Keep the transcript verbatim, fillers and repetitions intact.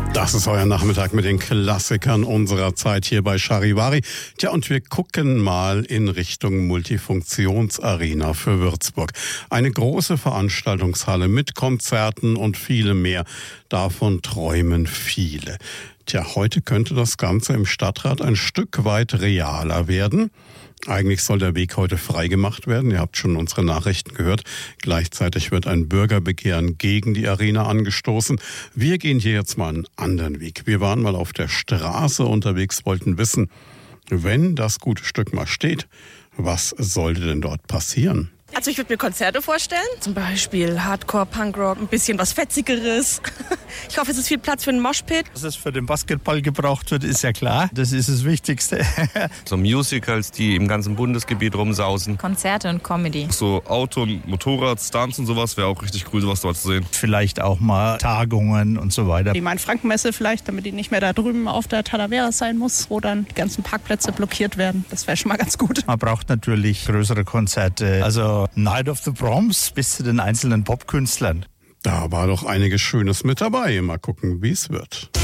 Das ist euer Nachmittag mit den Klassikern unserer Zeit hier bei Charivari. Tja, und wir gucken mal in Richtung Multifunktionsarena für Würzburg. Eine große Veranstaltungshalle mit Konzerten und vielem mehr. Davon träumen viele. Tja, heute könnte das Ganze im Stadtrat ein Stück weit realer werden. Eigentlich soll der Weg heute freigemacht werden. Ihr habt schon unsere Nachrichten gehört. Gleichzeitig wird ein Bürgerbegehren gegen die Arena angestoßen. Wir gehen hier jetzt mal einen anderen Weg. Wir waren mal auf der Straße unterwegs, wollten wissen, wenn das gute Stück mal steht, was sollte denn dort passieren? Also ich würde mir Konzerte vorstellen, zum Beispiel Hardcore, Punkrock, ein bisschen was Fetzigeres. Ich hoffe, es ist viel Platz für einen Moshpit. Dass es für den Basketball gebraucht wird, ist ja klar. Das ist das Wichtigste. So Musicals, die im ganzen Bundesgebiet rumsausen. Konzerte und Comedy. So Auto- und Motorrad, Stunts und sowas wäre auch richtig cool, sowas dort zu sehen. Vielleicht auch mal Tagungen und so weiter. Die Main-Franken-Messe vielleicht, damit die nicht mehr da drüben auf der Talavera sein muss, wo dann die ganzen Parkplätze blockiert werden. Das wäre schon mal ganz gut. Man braucht natürlich größere Konzerte. Also Night of the Proms bis zu den einzelnen Popkünstlern. Da war doch einiges Schönes mit dabei. Mal gucken, wie es wird.